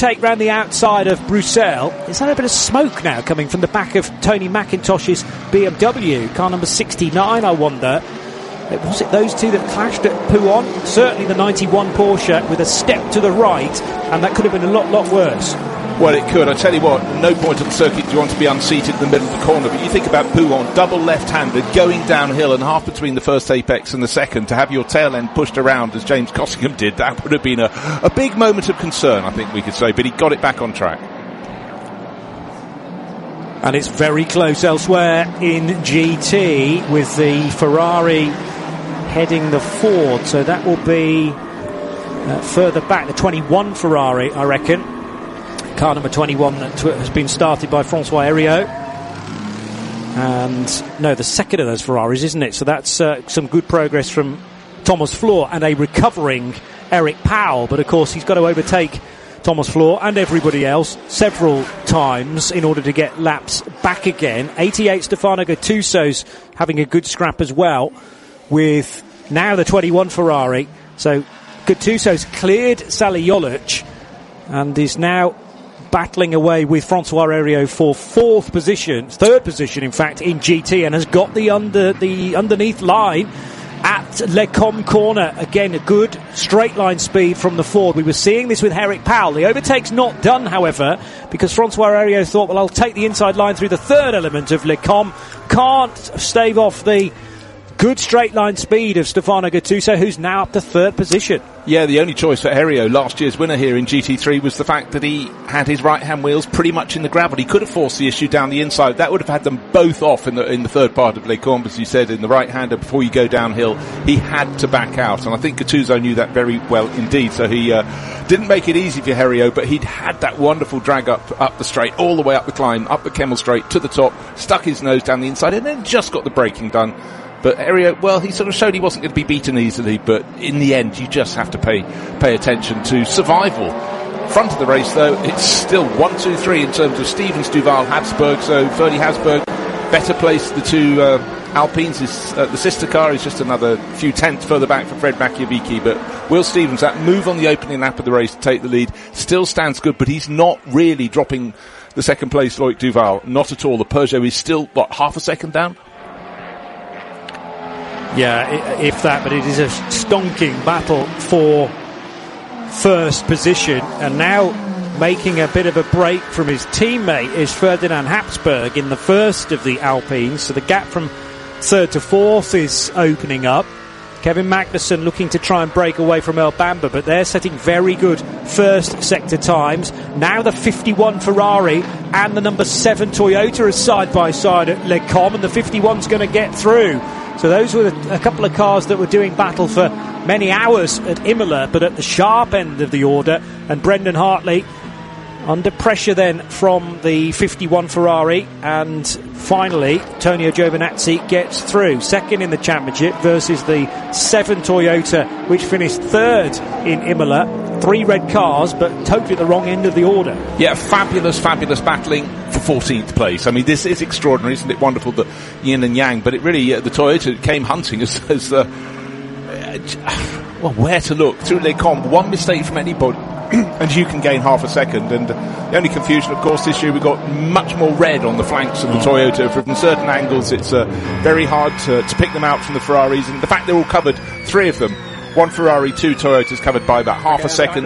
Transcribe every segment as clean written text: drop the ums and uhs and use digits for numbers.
overtake round the outside of Bruxelles. Is that a bit of smoke now coming from the back of Tony McIntosh's BMW? Car number 69, I wonder. Was it those two that clashed at Pouhon? Certainly the 91 Porsche with a step to the right, and that could have been a lot worse. Well, it could. I tell you what, no point on the circuit do you want to be unseated in the middle of the corner, but you think about Pouhon, double left-hander, going downhill and half between the first apex and the second, to have your tail end pushed around as James Cossingham did, that would have been a big moment of concern, I think we could say, but he got it back on track. And it's very close elsewhere in GT with the Ferrari heading the Ford, so that will be further back, the 21 Ferrari, I reckon. Car number 21 that has been started by François Heriot. And no, the second of those Ferraris, isn't it? So that's some good progress from Thomas Floor and a recovering Eric Powell. But of course, he's got to overtake Thomas Floor and everybody else several times in order to get laps back again. 88 Stefano Gattuso's having a good scrap as well with now the 21 Ferrari. So Gattuso's cleared Sally Jolic and is now battling away with François Heriot for third position in fact in GT, and has got the underneath line at Les Combes corner. Again, a good straight line speed from the Ford. We were seeing this with Eric Powell. The overtake's not done, however, because François Heriot thought, well, I'll take the inside line through the third element of Les Combes. Can't stave off the good straight line speed of Stefano Gattuso, who's now up to third position. Yeah, the only choice for Heriot, last year's winner here in GT3, was the fact that he had his right-hand wheels pretty much in the gravel. He could have forced the issue down the inside. That would have had them both off in the third part of Les Combes, as you said, in the right-hander before you go downhill. He had to back out, and I think Gattuso knew that very well indeed. So he didn't make it easy for Heriot, but he'd had that wonderful drag up the straight, all the way up the climb, up the Kemmel Straight to the top, stuck his nose down the inside, and then just got the braking done. But Heriot, well, he sort of showed he wasn't going to be beaten easily, but in the end, you just have to pay attention to survival. Front of the race, though, it's still 1-2-3 in terms of Stevens, Duval, Habsburg. So Ferdy Habsburg, better placed. The two Alpines, the sister car is just another few tenths further back for Fred Machiavicki. But Will Stevens, that move on the opening lap of the race to take the lead, still stands good, but he's not really dropping the second place Loic Duval. Not at all. The Peugeot is still, half a second down? Yeah, if that, but it is a stonking battle for first position, and now making a bit of a break from his teammate is Ferdinand Habsburg in the first of the Alpines, so the gap from third to fourth is opening up. Kevin Magnussen looking to try and break away from El Bamba, but they're setting very good first sector times. Now the 51 Ferrari and the number 7 Toyota are side by side at Les Combes, and the 51's going to get through. So those were a couple of cars that were doing battle for many hours at Imola, but at the sharp end of the order. And Brendan Hartley under pressure then from the 51 Ferrari, and finally Tonio Giovinazzi gets through second in the championship versus the 7 Toyota, which finished third in Imola. 3 red cars, but totally at the wrong end of the order. Yeah, fabulous battling for 14th place. I mean, this is extraordinary, isn't it? Wonderful, the yin and yang, but it really, the Toyota came hunting as where to look through Les Combes. One mistake from anybody and you can gain half a second. And the only confusion, of course, this year we've got much more red on the flanks of the Toyota. From certain angles, it's very hard to pick them out from the Ferraris, and the fact they're all covered, 3 of them, 1 Ferrari, 2 Toyotas, covered by about half a second.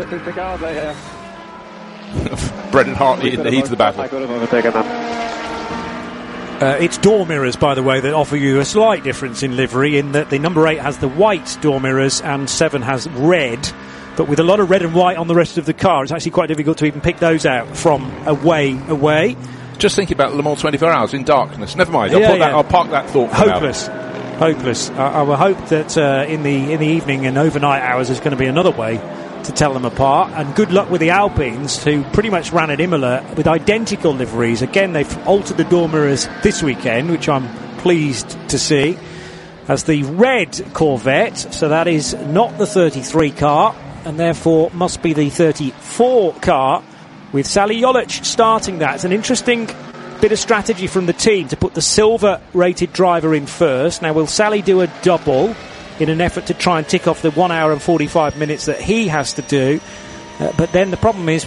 Brendan Hartley in the heat of the battle. It's door mirrors, by the way, that offer you a slight difference in livery, in that the number 8 has the white door mirrors and 7 has red, but with a lot of red and white on the rest of the car, it's actually quite difficult to even pick those out from away. Just thinking about Le Mans 24 Hours in darkness. Never mind, I'll park that thought for now. Hopeless. I will hope that in the evening and overnight hours there's going to be another way to tell them apart. And good luck with the Alpines, who pretty much ran at Imola with identical liveries. Again, they've altered the door mirrors this weekend, which I'm pleased to see, as the red Corvette. So that is not the 33 car, and therefore must be the 34 car, with Sally Jolic starting that. It's an interesting bit of strategy from the team to put the silver rated driver in first. Now, will Sally do a double in an effort to try and tick off the 1 hour and 45 minutes that he has to do? But then the problem is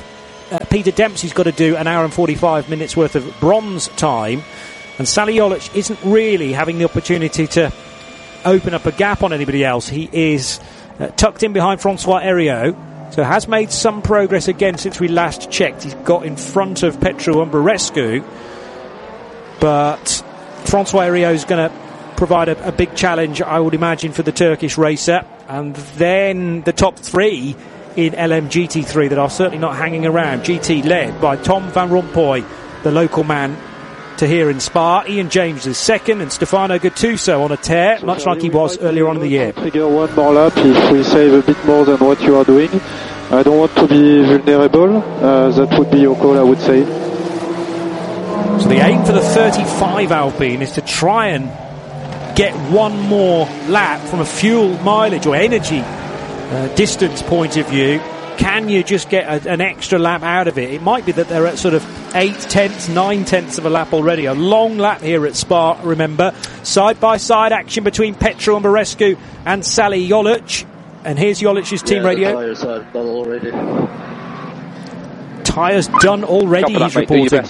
Peter Dempsey's got to do an hour and 45 minutes worth of bronze time, and Sally Jolic isn't really having the opportunity to open up a gap on anybody else. He is tucked in behind Francois Heriot, so has made some progress again since we last checked. He's got in front of Petru Umberescu, but Francois Heriot is going to provide a big challenge, I would imagine, for the Turkish racer. And then the top three in LMGT3 that are certainly not hanging around. GT led by Tom van Rompuy, the local man to here in Spa. Ian James is second, and Stefano Gattuso on a tear, much like he was earlier on in the year. Trigger one more lap if we save a bit more than what you are doing. I don't want to be vulnerable. That would be your call, I would say. So the aim for the 35 Alpine is to try and get one more lap from a fuel mileage or energy distance point of view. Can you just get an extra lap out of it? It might be that they're at sort of 8/10, 9/10 of a lap already. A long lap here at Spa, remember. Side-by-side action between Petru Umberescu and Sally Jolic. And here's Jolic's team radio. Tyres are done already. Tyres done already, he's reporting.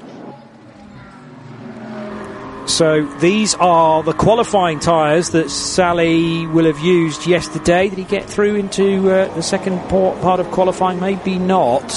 So these are the qualifying tyres that Sally will have used yesterday. Did he get through into the second part of qualifying? Maybe not.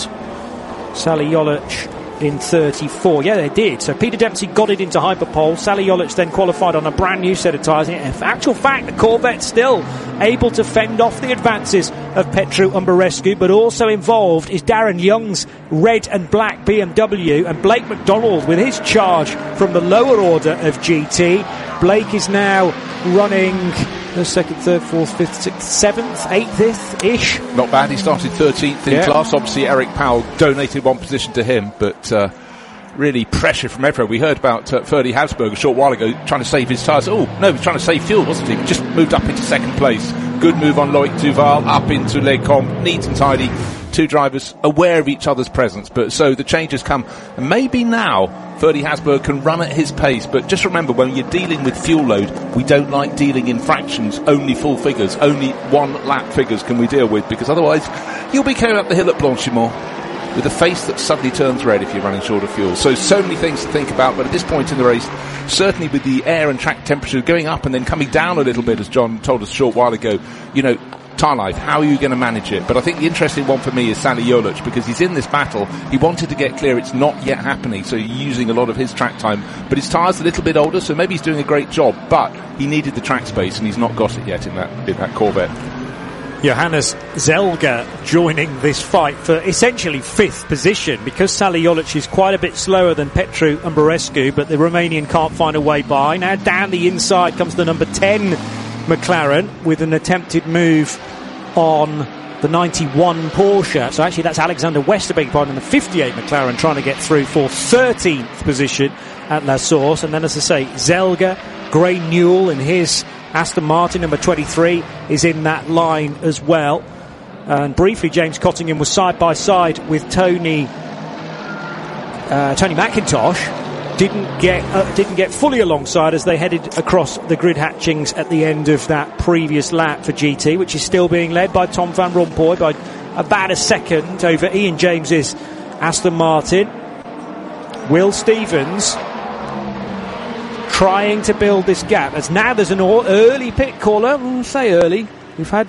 Sally Jolic in 34. Yeah, they did. So Peter Dempsey got it into Hyperpole. Sally Jolic then qualified on a brand new set of tyres. In actual fact, the Corvette still able to fend off the advances of Petru Umberescu, but also involved is Darren Young's red and black BMW, and Blake McDonald with his charge from the lower order of GT. Blake is now running the second, third, fourth, fifth, sixth, seventh, 8th-ish. Not bad. He started 13th in class. Obviously, Eric Powell donated one position to him, but really pressure from everywhere. We heard about Ferdy Habsburg a short while ago trying to save his tyres. Oh, no, he was trying to save fuel, wasn't he? Just moved up into second place. Good move on Loic Duval, up into Les Combes, neat and tidy. Two drivers aware of each other's presence, but so the changes come. And maybe now Ferdy Habsburg can run at his pace, but just remember, when you're dealing with fuel load, we don't like dealing in fractions, only full figures, only one lap figures can we deal with, because otherwise you'll be carrying up the hill at Blanchimont with a face that suddenly turns red if you're running short of fuel. So many things to think about, but at this point in the race, certainly with the air and track temperature going up and then coming down a little bit, as John told us a short while ago, you know, tyre life, how are you going to manage it? But I think the interesting one for me is Sally Jolic, because he's in this battle. He wanted to get clear. It's not yet happening, so he's using a lot of his track time. But his tyre's a little bit older, so maybe he's doing a great job, but he needed the track space, and he's not got it yet in that Corvette. Johannes Zelga joining this fight for essentially 5th position, because Sally Jolic is quite a bit slower than Petru Umberescu, but the Romanian can't find a way by. Now down the inside comes the number 10 McLaren with an attempted move on the 91 Porsche. So actually that's Alexander Westerbeek, pardon, the 58 McLaren trying to get through for 13th position at La Source. And then, as I say, Zelga, Gray Newell and his Aston Martin number 23 is in that line as well. And briefly, James Cottingham was side by side with Tony McIntosh. Didn't get fully alongside as they headed across the grid hatchings at the end of that previous lap for GT, which is still being led by Tom van Rompuy by about a second over Ian James's Aston Martin. Will Stevens trying to build this gap, as now there's an early pit caller. We'll say early. We've had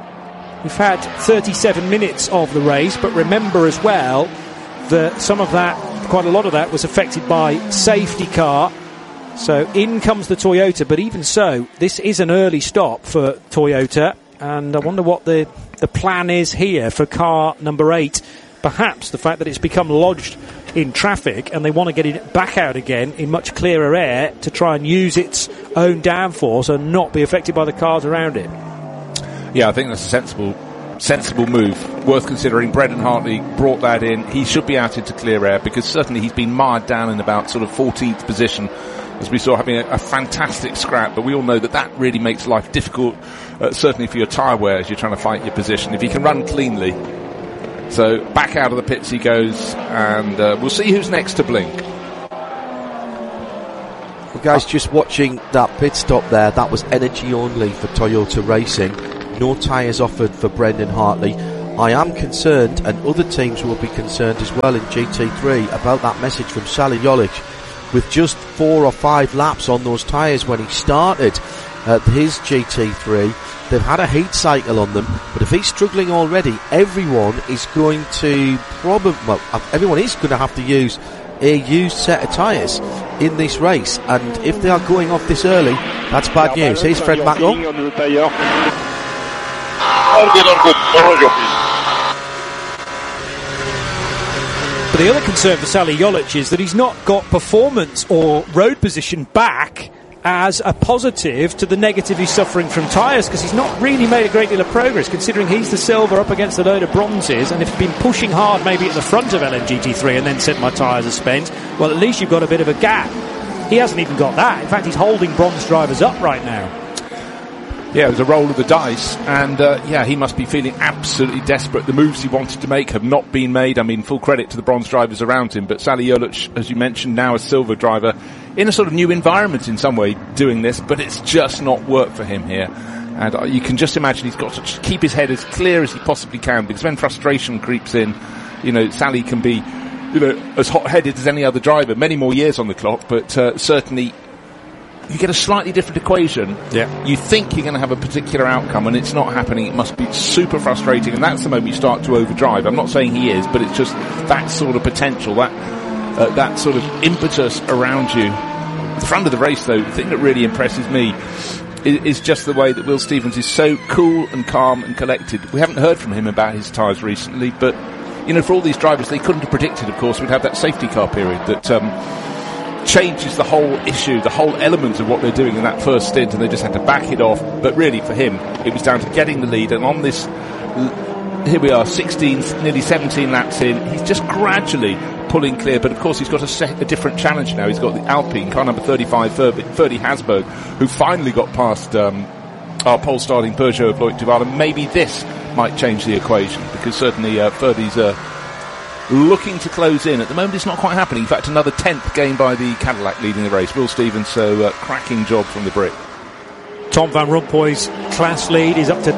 37 minutes of the race, but remember as well that quite a lot of that was affected by safety car. So in comes the Toyota, but even so, this is an early stop for Toyota, and I wonder what the plan is here for car number 8. Perhaps the fact that it's become lodged in traffic and they want to get it back out again in much clearer air to try and use its own downforce and not be affected by the cars around it. Yeah, I think that's a sensible move, worth considering. Brendan Hartley brought that in. He should be out into clear air, because certainly he's been mired down in about sort of 14th position, as we saw, having a fantastic scrap. But we all know that really makes life difficult, certainly for your tyre wear as you're trying to fight your position, if you can run cleanly. So back out of the pits he goes, and we'll see who's next to blink. Well, guys, just watching that pit stop there, that was energy only for Toyota Racing. No tyres offered for Brendan Hartley. I am concerned, and other teams will be concerned as well in GT3, about that message from Sally Jolic. With just 4 or 5 laps on those tyres when he started his GT3, they've had a heat cycle on them, but if he's struggling already, everyone is going to have to use a used set of tyres in this race, and if they are going off this early, that's bad news. Here's Fred Mackel. But the other concern for Sally Jolic is that he's not got performance or road position back as a positive to the negative he's suffering from tyres, because he's not really made a great deal of progress, considering he's the silver up against a load of bronzes, and if he's been pushing hard maybe at the front of LMGT3 and then said my tyres are spent, well, at least you've got a bit of a gap. He hasn't even got that. In fact, he's holding bronze drivers up right now. Yeah, it was a roll of the dice, and he must be feeling absolutely desperate. The moves he wanted to make have not been made. I mean, full credit to the bronze drivers around him, but Sally Jolic, as you mentioned, now a silver driver, in a sort of new environment in some way doing this, but it's just not worked for him here. And you can just imagine he's got to just keep his head as clear as he possibly can, because when frustration creeps in, Sally can be, as hot-headed as any other driver, many more years on the clock, but certainly you get a slightly different equation. Yeah. You think you're going to have a particular outcome, and it's not happening. It must be super frustrating, and that's the moment you start to overdrive. I'm not saying he is, but it's just that sort of potential, that sort of impetus around you. At the front of the race, though, the thing that really impresses me is just the way that Will Stevens is so cool and calm and collected. We haven't heard from him about his tyres recently, but, for all these drivers, they couldn't have predicted, of course, we'd have that safety car period that changes the whole issue, the whole element of what they're doing in that first stint, and they just had to back it off. But really, for him, it was down to getting the lead, and on this, here we are, 16, nearly 17 laps in, he's just gradually pulling clear, but of course he's got a different challenge now. He's got the Alpine, car number 35, Ferdy Hasberg, who finally got past our pole starting Peugeot of Loic Duval, and maybe this might change the equation, because certainly Ferdy's looking to close in. At the moment it's not quite happening. In fact, another 10th gained by the Cadillac leading the race. Will Stevens, so cracking job from the Brit. Tom Van Rompuy's class lead is up to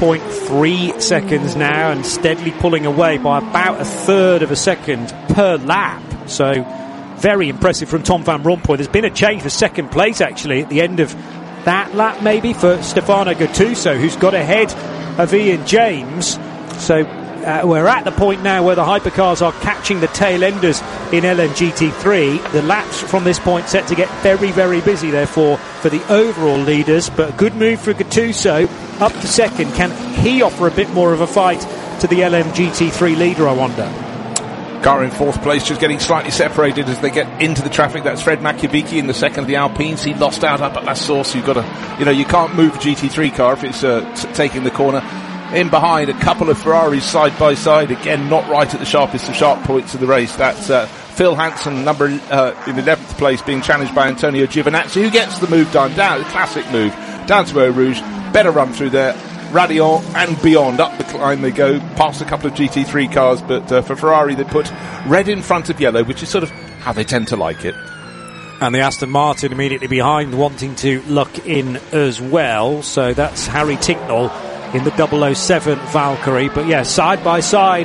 2.3 seconds now, and steadily pulling away by about a third of a second per lap. So very impressive from Tom Van Rompuy. There's been a change for second place actually at the end of that lap, maybe, for Stefano Gattuso, who's got ahead of Ian James. So we're at the point now where the hypercars are catching the tail enders in LMGT3. The laps from this point set to get very, very busy, therefore, for the overall leaders. But a good move for Gattuso, up to second. Can he offer a bit more of a fight to the LMGT3 leader, I wonder? Car in fourth place, just getting slightly separated as they get into the traffic. That's Fred Makiavicki in the second of the Alpines. He lost out up at La Source. You've got to, you can't move a GT3 car if it's taking the corner. In behind, a couple of Ferraris side by side. Again, not right at the sharpest of sharp points of the race. That's Phil Hansen, in 11th place, being challenged by Antonio Giovinazzi, who gets the move done. Down, the classic move, down to Eau Rouge. Better run through there. Raidillon and beyond. Up the climb they go, past a couple of GT3 cars, but for Ferrari they put red in front of yellow, which is sort of how they tend to like it. And the Aston Martin immediately behind, wanting to luck in as well. So that's Harry Ticknell in the 007 Valkyrie. But yeah, side by side,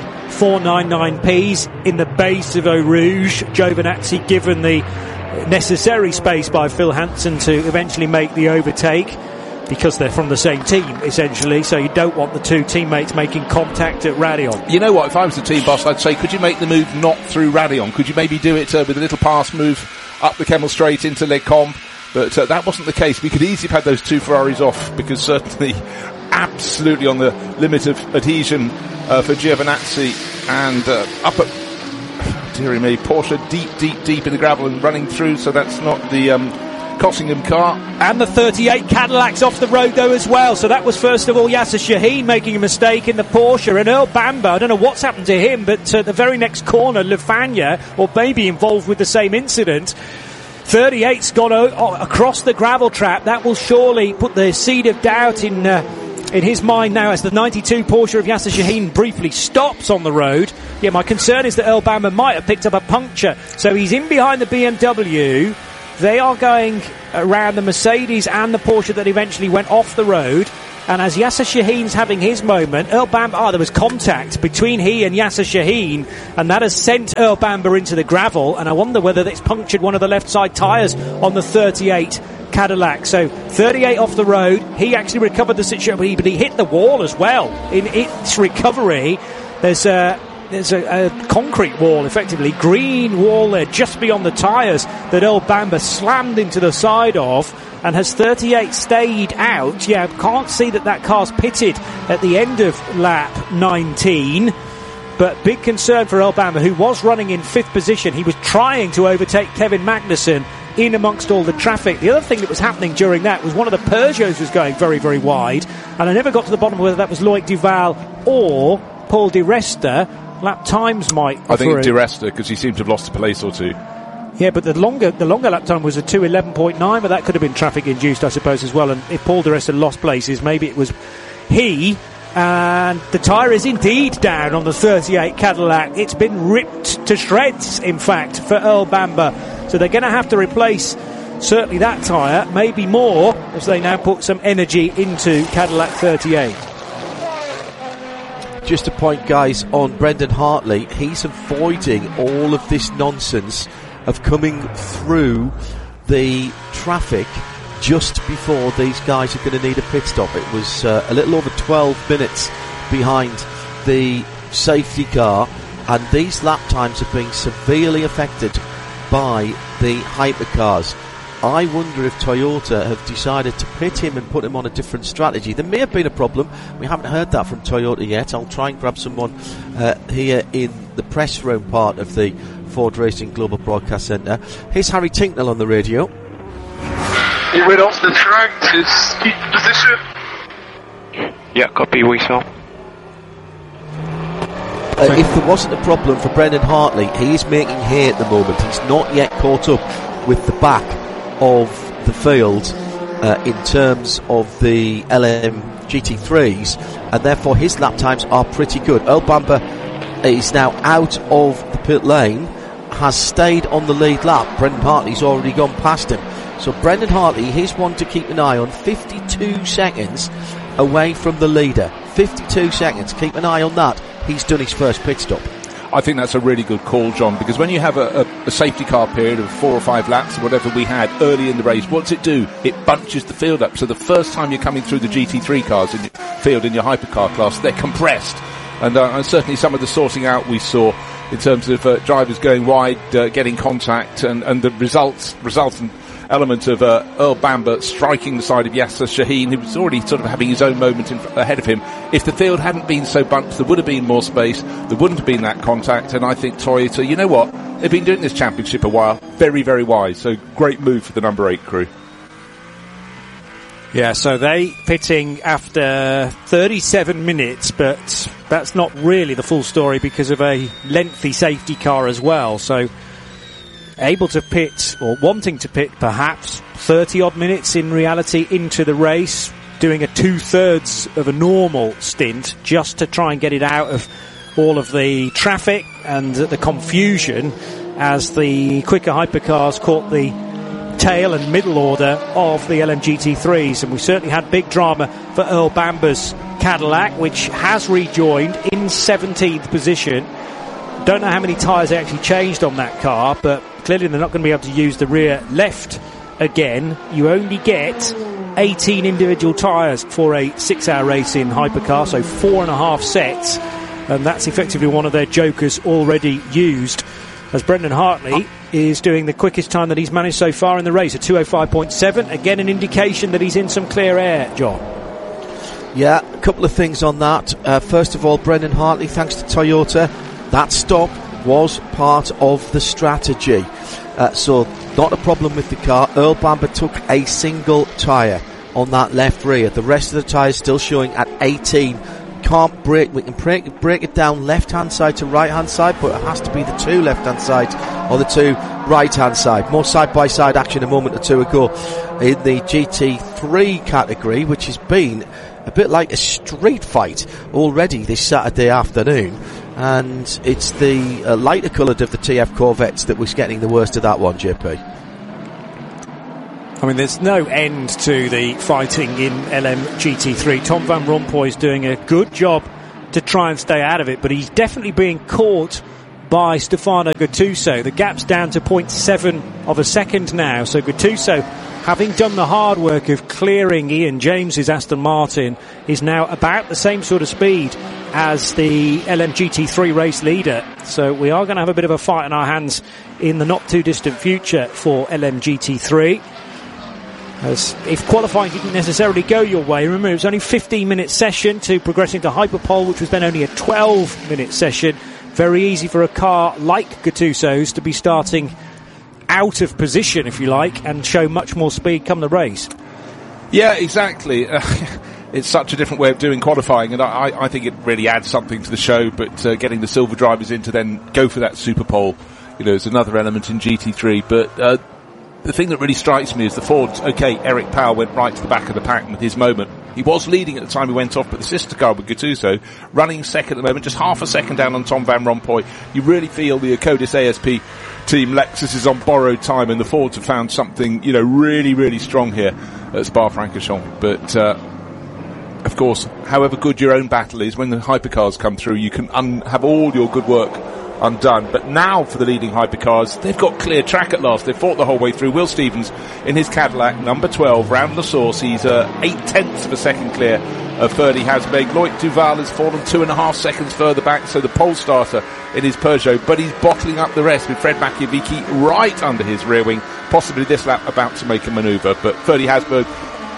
499Ps in the base of Eau Rouge. Giovinazzi given the necessary space by Phil Hansen to eventually make the overtake, because they're from the same team, essentially, so you don't want the two teammates making contact at Raidillon. You know what, if I was the team boss, I'd say, could you make the move not through Raidillon? Could you maybe do it with a little pass move up the Kemmel Straight into Les Combes? But that wasn't the case. We could easily have had those two Ferraris off, because certainly absolutely on the limit of adhesion for Giovinazzi, and up at, dearie me, Porsche deep in the gravel and running through, so that's not the Cossingham car. And the 38 Cadillac's off the road though as well. So that was first of all Yasser Shaheen making a mistake in the Porsche, and Earl Bamber, I don't know what's happened to him, but the very next corner, Lefagna, or maybe involved with the same incident. 38's gone across the gravel trap. That will surely put the seed of doubt in his mind now, as the 92 Porsche of Yasser Shaheen briefly stops on the road. Yeah, my concern is that Earl Bamber might have picked up a puncture. So he's in behind the BMW. They are going around the Mercedes and the Porsche that eventually went off the road. And as Yasser Shaheen's having his moment, Earl Bamber, there was contact between he and Yasser Shaheen, and that has sent Earl Bamber into the gravel, and I wonder whether it's punctured one of the left side tyres on the 38 Cadillac. So 38 off the road, he actually recovered the situation, but he hit the wall as well. In its recovery, there's a concrete wall, effectively, green wall there just beyond the tyres that Earl Bamber slammed into the side of. And has 38 stayed out? Yeah, can't see that car's pitted at the end of lap 19. But big concern for Earl Bamber, who was running in 5th position. He was trying to overtake Kevin Magnussen in amongst all the traffic. The other thing that was happening during that was one of the Peugeots was going very, very wide. And I never got to the bottom of whether that was Loic Duval or Paul Di Resta. Lap times might... I think it's Di Resta, because he seemed to have lost a place or two. Yeah, but the longer lap time was a 2:11.9, but that could have been traffic induced, I suppose, as well. And if Paul Di Resta lost places, maybe it was he. And the tyre is indeed down on the 38 Cadillac. It's been ripped to shreds, in fact, for Earl Bamber. So they're going to have to replace certainly that tyre, maybe more, as they now put some energy into Cadillac 38. Just a point, guys, on Brendan Hartley. He's avoiding all of this nonsense of coming through the traffic just before these guys are going to need a pit stop. It was a little over 12 minutes behind the safety car, and these lap times have been severely affected by the hypercars. I wonder if Toyota have decided to pit him and put him on a different strategy. There may have been a problem. We haven't heard that from Toyota yet. I'll try and grab someone here in the press room part of the Ford Racing Global Broadcast Centre. Here's Harry Tinknell on the radio. He went off the track to keep position. Yeah, copy, we saw. If there wasn't a problem for Brendan Hartley, he is making hay at the moment. He's not yet caught up with the back of the field in terms of the LM GT3s, and therefore his lap times are pretty good. Earl Bamber is now out of the pit lane, has stayed on the lead lap. Brendan Hartley's already gone past him. So Brendan Hartley, he's one to keep an eye on, 52 seconds away from the leader. 52 seconds, keep an eye on that. He's done his first pit stop. I think that's a really good call, John, because when you have a safety car period of 4 or 5 laps or whatever we had early in the race, what's it do? It bunches the field up. So the first time you're coming through the GT3 cars in your field in your hypercar class, they're compressed. And certainly some of the sorting out we saw in terms of drivers going wide, getting contact, and the resultant element of Earl Bamber striking the side of Yasser Shaheen, who was already sort of having his own moment ahead of him. If the field hadn't been so bunched, there would have been more space, there wouldn't have been that contact, and I think Toyota, you know what, they've been doing this championship a while, very, very wise, so great move for the number 8 crew. Yeah, so they pitting after 37 minutes, but that's not really the full story because of a lengthy safety car as well, so able to pit, or wanting to pit perhaps 30 odd minutes in reality into the race, doing a 2/3 of a normal stint just to try and get it out of all of the traffic and the confusion as the quicker hypercars caught the tail and middle order of the LMGT3s. And we certainly had big drama for Earl Bamber's Cadillac, which has rejoined in 17th position. Don't know how many tyres they actually changed on that car, but clearly they're not going to be able to use the rear left again. You only get 18 individual tyres for a 6-hour race in hypercar, so 4.5 sets, and that's effectively one of their jokers already used, as Brendan Hartley is doing the quickest time that he's managed so far in the race, a 2:05.7. Again, an indication that he's in some clear air, John. Yeah, a couple of things on that. First of all, Brendan Hartley, thanks to Toyota, that stop was part of the strategy. So not a problem with the car. Earl Bamber took a single tyre on that left rear. The rest of the tyres still showing at 18. Can't brake. We can break it down left hand side to right hand side, but it has to be the 2 left hand sides or the 2 right hand side. More side by side action a moment or two ago in the GT3 category, which has been a bit like a street fight already this Saturday afternoon. And it's the lighter coloured of the TF Corvettes that was getting the worst of that one, JP. I mean, there's no end to the fighting in LMGT3. Tom Van Rompuy is doing a good job to try and stay out of it, but he's definitely being caught by Stefano Gattuso. The gap's down to 0.7 of a second now, so Gattuso, having done the hard work of clearing Ian James's Aston Martin, is now about the same sort of speed as the LMGT3 race leader. So we are going to have a bit of a fight in our hands in the not too distant future for LMGT3. As if qualifying didn't necessarily go your way, remember it was only a 15-minute session to progressing to Hyperpole, which was then only a 12-minute session. Very easy for a car like Gattuso's to be starting out of position, if you like, and show much more speed come the race. Yeah, exactly. It's such a different way of doing qualifying, and I think it really adds something to the show, but getting the silver drivers in to then go for that super pole, is another element in GT3. But the thing that really strikes me is the Fords. Okay, Eric Powell went right to the back of the pack with his moment. He was leading at the time he went off, but the sister car with Gattuso running second at the moment, just half a second down on Tom Van Rompuy. You really feel the Acodis ASP team Lexus is on borrowed time, and the Fords have found something, really, really strong here at Spa-Francorchamps. But of course, however good your own battle is, when the hypercars come through, you can have all your good work undone. But now for the leading hypercars, they've got clear track at last. They've fought the whole way through. Will Stevens in his Cadillac, number 12, round La Source. He's 8/10 of a second clear of Ferdy Hasberg. Loic Duval has fallen 2.5 seconds further back, so the pole starter in his Peugeot, but he's bottling up the rest with Fred Machiavicchi right under his rear wing, possibly this lap about to make a manoeuvre. But Ferdy Hasberg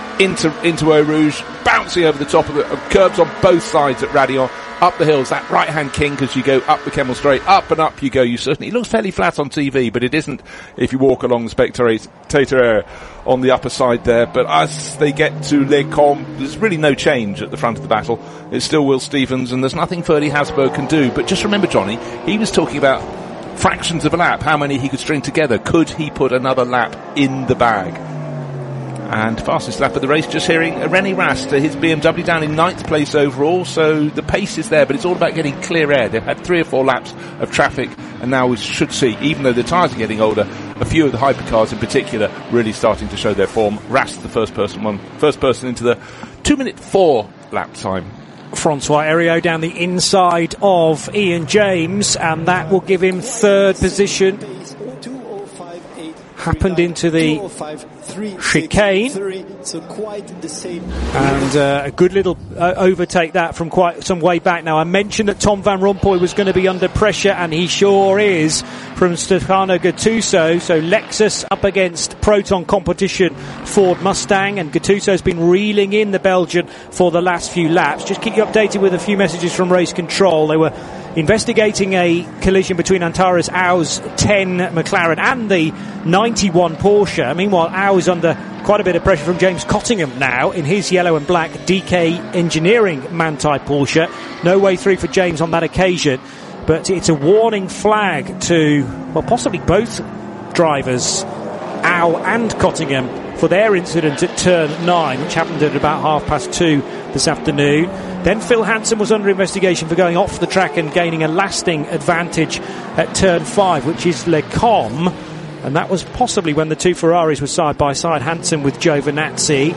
into Eau Rouge, bouncing over the top of the curbs on both sides at Raidillon, up the hills, that right-hand kink as you go up the Kemmel Straight, up and up you go. It looks fairly flat on TV, but it isn't if you walk along the spectator area on the upper side there. But as they get to Les Combes, there's really no change at the front of the battle. It's still Will Stevens, and there's nothing Ferdy Hasberg can do. But just remember, Johnny, he was talking about fractions of a lap, how many he could string together. Could he put another lap in the bag? And fastest lap of the race, just hearing René Rast, his BMW down in 9th place overall, so the pace is there, but it's all about getting clear air. They've had 3 or 4 laps of traffic, and now we should see, even though the tyres are getting older, a few of the hypercars in particular really starting to show their form. Rast, the first person into the 2-minute 4 lap time. Francois Heriot down the inside of Ian James, and that will give him third position. Happened into the chicane, and a good little overtake that from quite some way back. Now, I mentioned that Tom Van Rompuy was going to be under pressure, and he sure is, from Stefano Gattuso. So Lexus up against Proton competition Ford Mustang, and Gattuso's been reeling in the Belgian for the last few laps. Just keep you updated with a few messages from race control. They were investigating a collision between Antares Au's 10 McLaren and the 91 Porsche. Meanwhile, Au is under quite a bit of pressure from James Cottingham now in his yellow and black DK Engineering Manthey Porsche. No way through for James on that occasion, but it's a warning flag to, well, possibly both drivers, Au and Cottingham, for their incident at turn 9, which happened at about 2:30 this afternoon. Then Phil Hansen was under investigation for going off the track and gaining a lasting advantage at turn 5, which is Les Combes, and that was possibly when the two Ferraris were side by side, Hansen with Giovinazzi.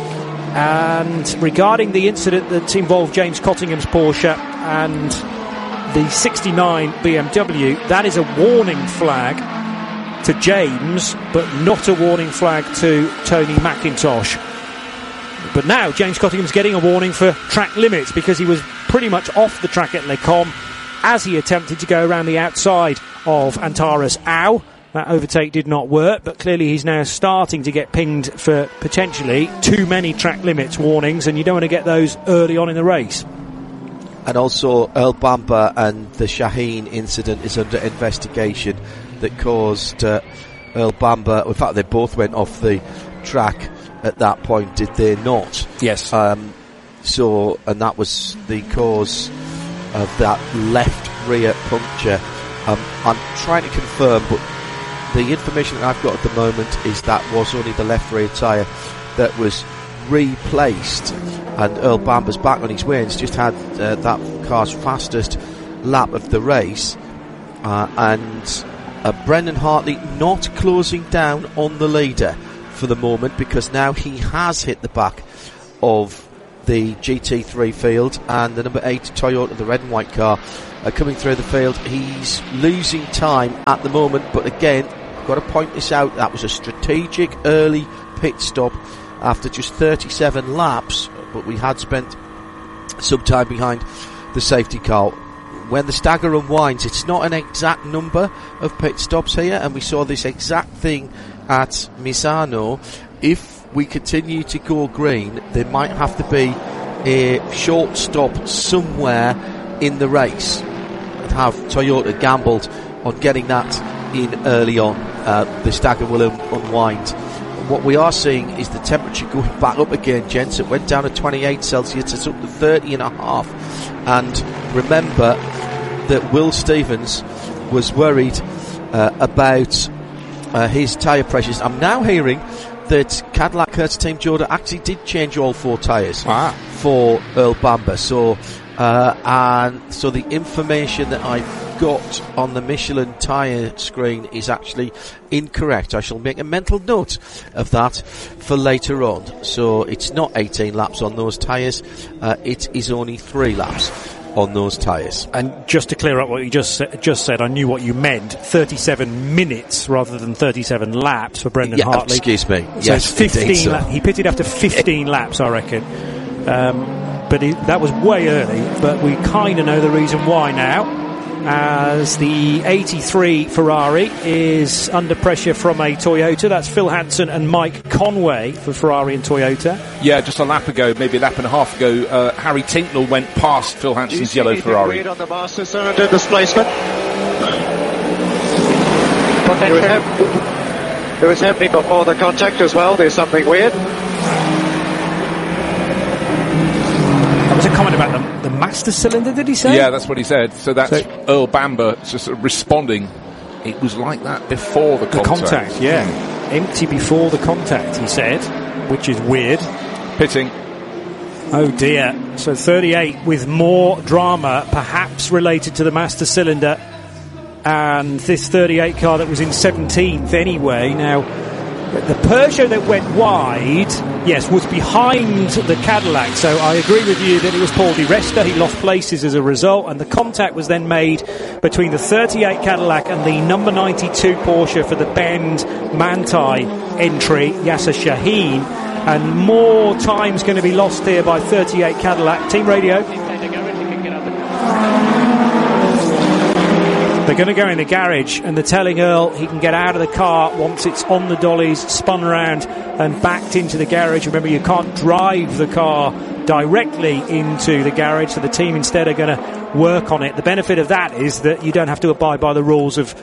And regarding the incident that involved James Cottingham's Porsche and the 69 BMW, that is a warning flag to James, but not a warning flag to Tony McIntosh. But now James Cottingham's getting a warning for track limits, because he was pretty much off the track at Les Combes as he attempted to go around the outside of Antares Au. That overtake did not work, but clearly he's now starting to get pinged for potentially too many track limits warnings, and you don't want to get those early on in the race. And also Earl Bamber and the Shaheen incident is under investigation that caused Earl Bamber, in fact they both went off the track at that point, did they not? Yes. And that was the cause of that left rear puncture. I'm trying to confirm, but the information that I've got at the moment is that was only the left rear tyre that was replaced, and Earl Bamber's back on his way, and he's just had that car's fastest lap of the race, and Brendan Hartley not closing down on the leader for the moment, because now he has hit the back of the GT3 field, and the number 8 Toyota, the red and white car, coming through the field. He's losing time at the moment, but again, I've got to point this out, that was a strategic early pit stop after just 37 laps, but we had spent some time behind the safety car. When the stagger unwinds, it's not an exact number of pit stops here, and we saw this exact thing at Misano. If we continue to go green, there might have to be a short stop somewhere in the race, and have Toyota gambled on getting that in early on. The stagger will unwind. What we are seeing is the temperature going back up again, gents. It went down to 28 Celsius, it's up to 30.5. And remember that Will Stevens was worried about his tyre pressures. I'm now hearing that Cadillac Kurtz Team Jordan actually did change all 4 tyres for Earl Bamber. So the information that I've got on the Michelin tyre screen is actually incorrect. I shall make a mental note of that for later on. So it's not 18 laps on those tyres, it is only 3 laps on those tyres. And just to clear up what you just said, I knew what you meant. 37 minutes rather than 37 laps for Brendan Hartley. Excuse me. So yes, 15 he pitted after 15 laps, I reckon. But that was way early, but we kind of know the reason why now, as the 83 Ferrari is under pressure from a Toyota. That's Phil Hanson and Mike Conway for Ferrari and Toyota. Yeah, just a lap ago, maybe a lap and a half ago, Harry Tinknell went past Phil Hanson's yellow Ferrari. On the master cylinder displacement. It was happening before the contact as well. There's something weird. That was a comment about the master cylinder, did he say? Yeah, that's what he said. So that's Earl Bamber just responding. It was like that before the contact. Yeah. Empty before the contact, he said, which is weird. Pitting. Oh dear. So 38 with more drama, perhaps related to the master cylinder. And this 38 car that was in 17th anyway. Now, the Peugeot that went wide, yes, was behind the Cadillac, so I agree with you that it was Paul Di Resta. He lost places as a result, and the contact was then made between the 38 Cadillac and the number 92 Porsche for the Bend Manthey entry, Yasser Shaheen, and more time's going to be lost here by 38 Cadillac. Team radio. They're going to go in the garage, and they're telling Earl he can get out of the car once it's on the dollies, spun around and backed into the garage. Remember, you can't drive the car directly into the garage, so the team instead are going to work on it. The benefit of that is that you don't have to abide by the rules of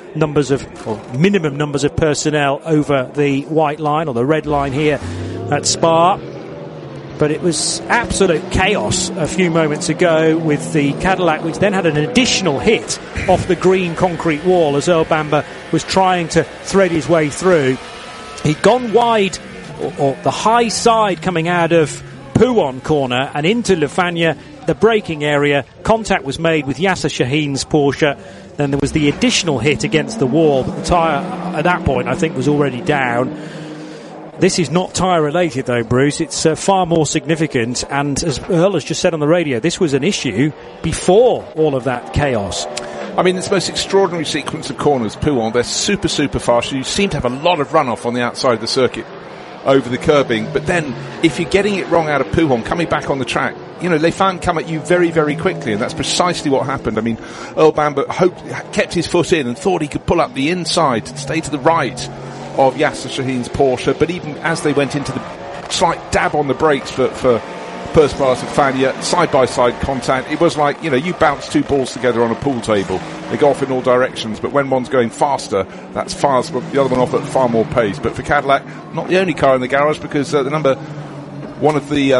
minimum numbers of personnel over the white line or the red line here at Spa. But it was absolute chaos a few moments ago with the Cadillac, which then had an additional hit off the green concrete wall as Earl Bamber was trying to thread his way through. He'd gone wide, or the high side coming out of Pouhon corner and into Le Fagna, the braking area. Contact was made with Yasser Shaheen's Porsche. Then there was the additional hit against the wall, but the tyre at that point I think was already down. This is not tyre related though, Bruce. It's far more significant, and as Earl has just said on the radio, this was an issue before all of that chaos. I mean, it's the most extraordinary sequence of corners, Pouhon. They're super, super fast. You seem to have a lot of runoff on the outside of the circuit over the curbing, but then if you're getting it wrong out of Pouhon, coming back on the track, you know, Les Fans come at you very, very quickly, and that's precisely what happened. I mean, Earl Bamber kept his foot in and thought he could pull up the inside to stay to the right of Yasser Shaheen's Porsche, but even as they went into the slight dab on the brakes for Perspass and Fagna, side-by-side contact, it was like, you know, you bounce two balls together on a pool table. They go off in all directions, but when one's going faster, that's fast, the other one off at far more pace. But for Cadillac, not the only car in the garage, because the number one of the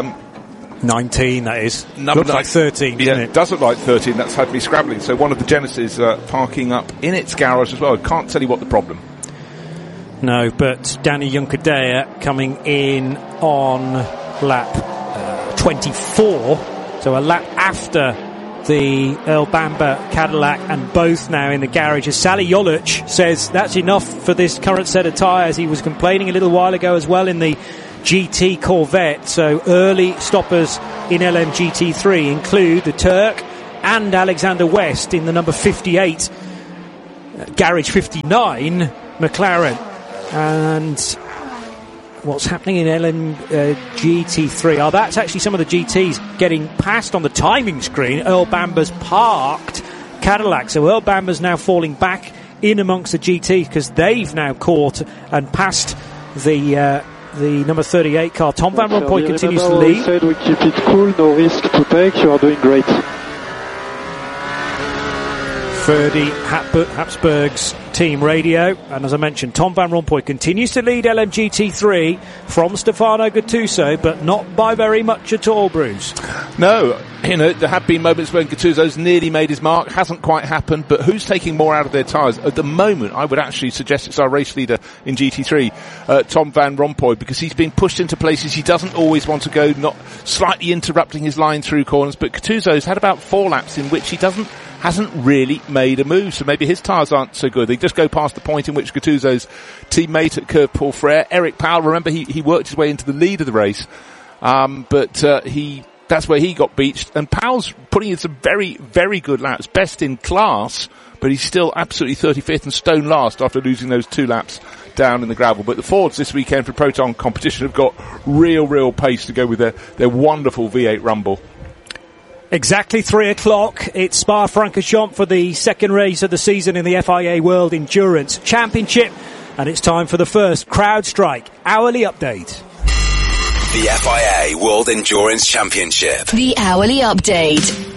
19, that is. Looks like 13, doesn't it? It does look like 13. That's had me scrabbling. So one of the Genesis parking up in its garage as well. I can't tell you what the problem. No, but Danny Juncadella coming in on lap 24, so a lap after the Earl Bamber Cadillac, and both now in the garage, as Sally Jolic says that's enough for this current set of tyres. He was complaining a little while ago as well in the GT Corvette. So early stoppers in LMGT3 include the Turk and Alexander West in the number 58 Garage 59 McLaren. And what's happening in LMGT3? That's actually some of the GTs getting passed on the timing screen. Earl Bamber's parked Cadillac, so Earl Bamber's now falling back in amongst the GTs because they've now caught and passed the number 38 car. Tom Van Rompuy continues to lead. We said we keep it cool, no risk to take. You are doing great. Ferdy Habsburg's team radio, and as I mentioned, Tom Van Rompuy continues to lead LMGT3 from Stefano Gattuso, but not by very much at all, Bruce. No, there have been moments when Gattuso's nearly made his mark, hasn't quite happened, but who's taking more out of their tyres? At the moment, I would actually suggest it's our race leader in GT3, Tom Van Rompuy, because he's been pushed into places he doesn't always want to go, not slightly interrupting his line through corners, but Gattuso's had about 4 laps in which he hasn't really made a move, so maybe his tyres aren't so good. They just go past the point in which Gattuso's teammate at Curve Paul Frere, Eric Powell, remember he worked his way into the lead of the race, but that's where he got beached, and Powell's putting in some very, very good laps, best in class, but he's still absolutely 35th and stone last after losing those 2 laps down in the gravel. But the Fords this weekend for Proton competition have got real pace to go with their wonderful V8 Rumble. Exactly 3 o'clock. It's Spa-Francorchamps for the second race of the season in the FIA World Endurance Championship. And it's time for the first CrowdStrike hourly update. The FIA World Endurance Championship. The hourly update.